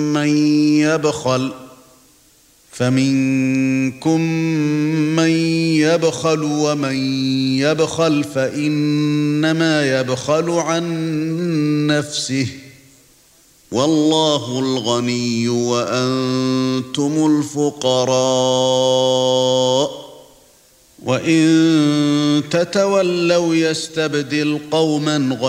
من يبخل فمنكم من يبخل ومن يبخل فإنما يبخل عن نفسه والله الغني وأنتم الفقراء وإن تتولوا يستبدل قوما